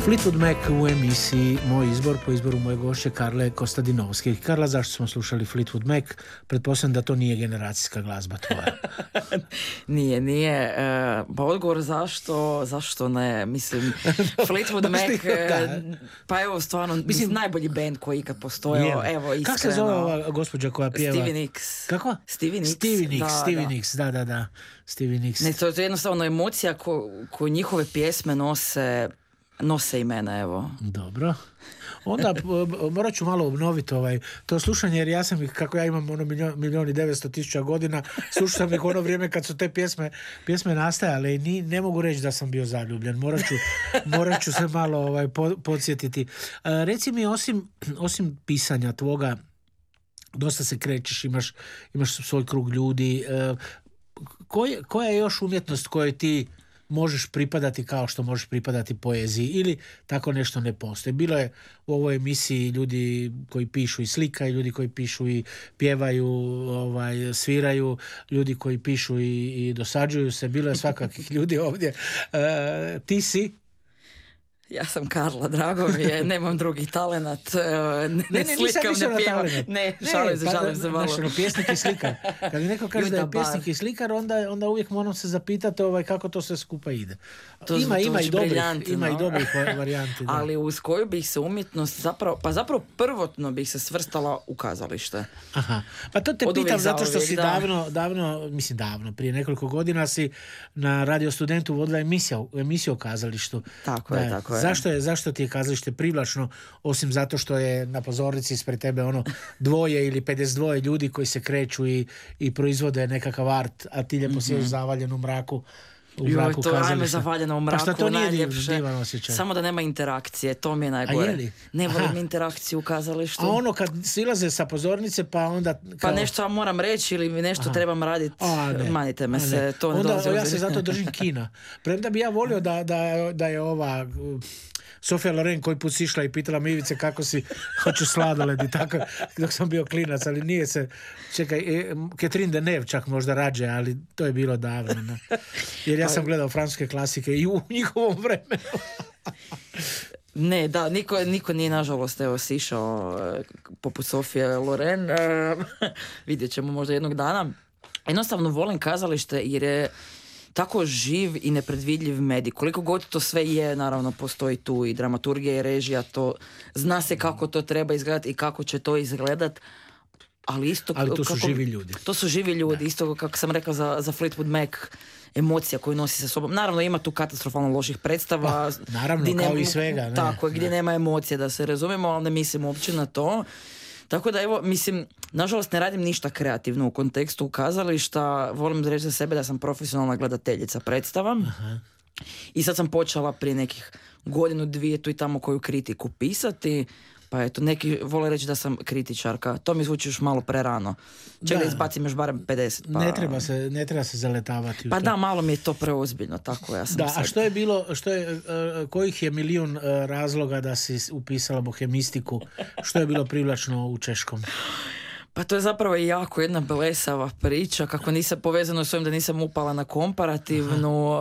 Fleetwood Mac u emisiji Moj izbor, po izboru moje gošće Karle Kostadinovski. Karla, zašto smo slušali Fleetwood Mac? Pretpostavljam da to nije generacijska glazba tvoja. Nije. Pa odgovor zašto ne? Mislim, Fleetwood Mac, pa evo stvarno, mislim, najbolji band koji ikad postojao. Evo, iskreno. Kako se zove ova gospođa koja pjeva? Stevie Nicks. Kako? Stevie Nicks, da. Stevie Nicks. Ne, to je jednostavno emocija koju njihove pjesme nose i mene, evo. Dobro. Onda morat ću malo obnoviti to slušanje, jer ja sam ih, kako ja imam 1.900.000 godina, slušao sam ih ono vrijeme kad su te pjesme nastajale i ne mogu reći da sam bio zaljubljen. Morat ću se malo podsjetiti. Reci mi, osim pisanja tvoga, dosta se krećeš, imaš svoj krug ljudi. Koja je još umjetnost kojoj ti možeš pripadati kao što možeš pripadati poeziji, ili tako nešto ne postoji? Bilo je u ovoj emisiji ljudi koji pišu i slikaju, ljudi koji pišu i pjevaju, sviraju, ljudi koji pišu i dosađuju se, bilo je svakakvih ljudi ovdje. Ti si? Ja sam Karla, drago mi je, nemam drugi talenat, ne slikam, ne pjevam. Ne, šalim se malo. Pjesnik i slikar. Kad mi neko kaže da je pjesnik i slikar, onda uvijek moram se zapitati kako to sve skupa ide. Ima i dobrih varijanti. Da. Ali uz koju bih se umjetnost zapravo prvotno bih se svrstala u kazalište. Aha. Pa to te pitam zato što si davno, prije nekoliko godina si na Radio Studentu vodila emisiju o kazalištu. Tako je. Zašto ti je kazalište privlačno, osim zato što je na pozornici ispred tebe 2 ili 52 ljudi koji se kreću i proizvode nekakav art, a ti lijepo sjediš zavaljen u mraku? Ajme zavaljena u mraku, pa šta to nije divan osjećaj? Samo da nema interakcije, to mi je najgore. Ne volim interakciju u kazalištu. A kad silaze sa pozornice, pa onda... Pa nešto moram reći ili nešto trebam raditi, manite me se, to ne dolazi. Ja se zato držim kina. Premda bi ja volio da je ova... Sofia Loren koji put si išla i pitala me, Ivice, kako si, hoću sladoled i tako, dok sam bio klinac, ali nije se, čekaj, Catherine Deneuve čak možda rađe, ali to je bilo davno, ne? Jer ja sam gledao francuske klasike i u njihovom vremenu. Ne, da, niko nije nažalost sišao poput Sofije Loren, vidjet ćemo možda jednog dana. Jednostavno volim kazalište jer je tako živ i nepredvidljiv medij. Koliko god to sve je, naravno postoji tu i dramaturgija i režija, to zna se kako to treba izgledati i kako će to izgledat, ali to su živi ljudi. To su živi ljudi, isto kako sam rekla za Fleetwood Mac, emocija koju nosi sa sobom. Naravno ima tu katastrofalno loših predstava. Naravno, kao i svega. Tako, gdje nema emocije, da se razumemo, ali ne mislim uopće na to. Tako da evo, mislim, nažalost ne radim ništa kreativno u kontekstu kazališta, volim reći za sebe da sam profesionalna gledateljica predstava. Aha. I sad sam počela prije nekih 1-2 tu i tamo koju kritiku pisati, pa eto, neki vole reći da sam kritičarka, to mi zvuči još malo prerano. Ček da izbacim još barem 50. Pa... Ne treba se zaletavati. Pa da, malo mi je to preozbiljno, tako ja sam da, sad. A što je bilo, kojih je milijun razloga da si upisala bohemistiku, što je bilo privlačno u češkom? Pa to je zapravo jako jedna blesava priča, kako nisam povezano s ovim da nisam upala na komparativnu.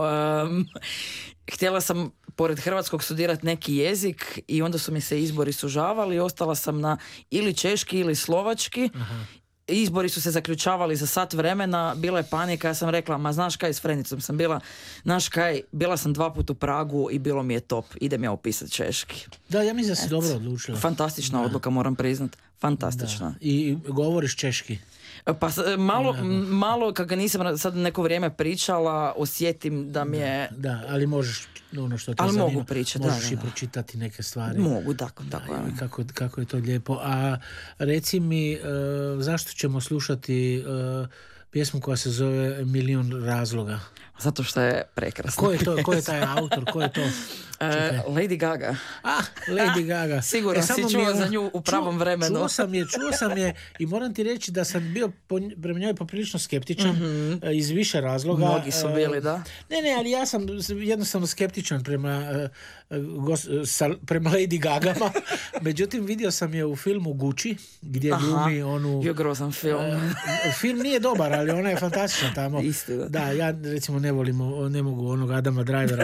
Htjela sam pored hrvatskog studirati neki jezik i onda su mi se izbori sužavali i ostala sam na ili češki ili slovački. Aha. Izbori su se zaključavali za sat vremena, bila je panika, ja sam rekla, ma znaš kaj, s Frenicom sam bila, znaš kaj, bila sam 2 puta u Pragu i bilo mi je top, idem ja upisati češki. Da, ja mislim da si dobro odlučila. Fantastična odluka, moram priznat, fantastična. Da. I govoriš češki? Pa malo kad ga nisam sad neko vrijeme pričala, osjetim da mi je... Da, ali možeš, ono što te zanima, mogu pričati, možeš i pročitati neke stvari. Mogu, tako. Kako je to lijepo. A reci mi, zašto ćemo slušati pjesmu koja se zove Milijun razloga? Zato što je prekrasno. Ko je taj autor? Ko je to? Lady Gaga. Lady Gaga. Sigurno si čuo za nju u pravom vremenu. Čuo sam je i moram ti reći da sam bio prema njoj poprilično skeptičan iz više razloga. Mnogi su bili, da. Ne, ali ja sam jednostavno skeptičan prema Lady Gagama. Međutim, vidio sam je u filmu Gucci, gdje glumi onu... Je grozan film. Film nije dobar, ali ona je fantastična tamo. Istina. Da, ja recimo ne mogu onog Adama Drivera